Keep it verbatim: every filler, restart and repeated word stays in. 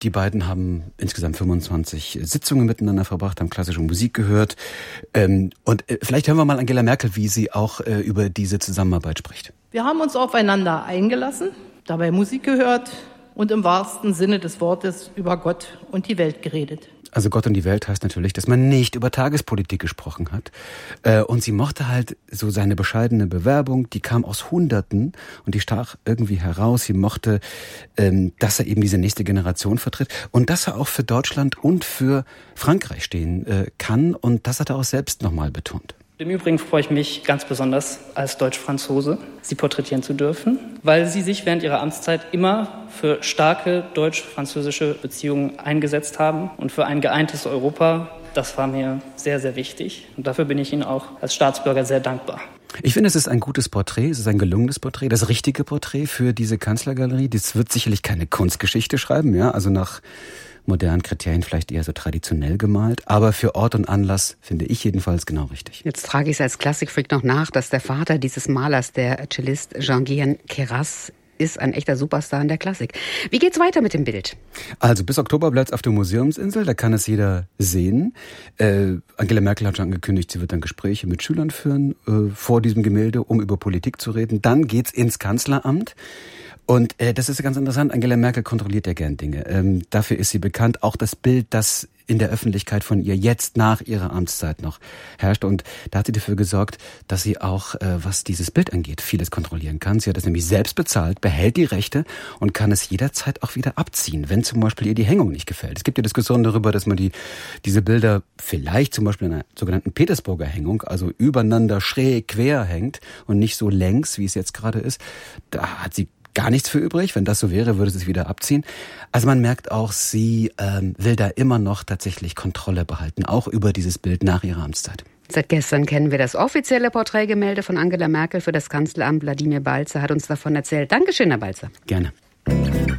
Die beiden haben insgesamt fünfundzwanzig Sitzungen miteinander verbracht, haben klassische Musik gehört. Ähm, und äh, vielleicht hören wir mal Angela Merkel, wie sie auch äh, über diese Zusammenarbeit spricht. Wir haben uns aufeinander eingelassen, dabei Musik gehört und im wahrsten Sinne des Wortes über Gott und die Welt geredet. Also Gott und die Welt heißt natürlich, dass man nicht über Tagespolitik gesprochen hat. Und sie mochte halt so seine bescheidene Bewerbung, die kam aus Hunderten und die stach irgendwie heraus. Sie mochte, dass er eben diese nächste Generation vertritt und dass er auch für Deutschland und für Frankreich stehen kann. Und das hat er auch selbst nochmal betont. Im Übrigen freue ich mich ganz besonders, als Deutsch-Franzose Sie porträtieren zu dürfen, weil Sie sich während Ihrer Amtszeit immer für starke deutsch-französische Beziehungen eingesetzt haben und für ein geeintes Europa. Das war mir sehr, sehr wichtig und dafür bin ich Ihnen auch als Staatsbürger sehr dankbar. Ich finde, es ist ein gutes Porträt, es ist ein gelungenes Porträt, das richtige Porträt für diese Kanzlergalerie. Das wird sicherlich keine Kunstgeschichte schreiben, ja, also nach modernen Kriterien vielleicht eher so traditionell gemalt, aber für Ort und Anlass finde ich jedenfalls genau richtig. Jetzt trage ich es als Klassikfreak noch nach, dass der Vater dieses Malers, der Cellist Jean-Guyen Queyras, ist ein echter Superstar in der Klassik. Wie geht's weiter mit dem Bild? Also bis Oktober bleibt es auf der Museumsinsel, da kann es jeder sehen. Äh, Angela Merkel hat schon angekündigt, sie wird dann Gespräche mit Schülern führen äh, vor diesem Gemälde, um über Politik zu reden. Dann geht's ins Kanzleramt. Und äh, das ist ganz interessant, Angela Merkel kontrolliert ja gern Dinge. Ähm, dafür ist sie bekannt. Auch das Bild, das in der Öffentlichkeit von ihr jetzt nach ihrer Amtszeit noch herrscht. Und da hat sie dafür gesorgt, dass sie auch, äh, was dieses Bild angeht, vieles kontrollieren kann. Sie hat es nämlich selbst bezahlt, behält die Rechte und kann es jederzeit auch wieder abziehen, wenn zum Beispiel ihr die Hängung nicht gefällt. Es gibt ja Diskussionen darüber, dass man die diese Bilder vielleicht zum Beispiel in einer sogenannten Petersburger Hängung, also übereinander schräg quer hängt und nicht so längs, wie es jetzt gerade ist. Da hat sie gar nichts für übrig. Wenn das so wäre, würde sie es wieder abziehen. Also man merkt auch, sie ähm, will da immer noch tatsächlich Kontrolle behalten, auch über dieses Bild nach ihrer Amtszeit. Seit gestern kennen wir das offizielle Porträtgemälde von Angela Merkel für das Kanzleramt. Wladimir Balzer hat uns davon erzählt. Dankeschön, Herr Balzer. Gerne.